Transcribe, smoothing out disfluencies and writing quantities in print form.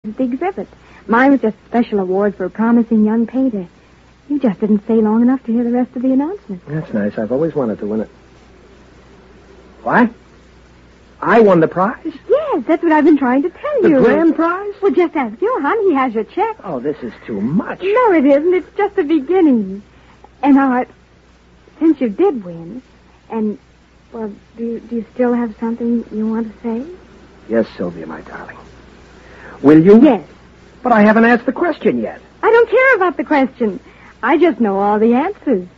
at the exhibit. Mine was just a special award for a promising young painter. You just didn't stay long enough to hear the rest of the announcement. That's nice. I've always wanted to win it. What? I won the prize? Yes, that's what I've been trying to tell you. The grand prize? Well, just ask Johann. He has your check. Oh, this is too much. No, it isn't. It's just the beginning. And, Art, since you did win, and, well, do you still have something you want to say? Yes, Sylvia, my darling. Will you? Yes. But I haven't asked the question yet. I don't care about the question. I just know all the answers.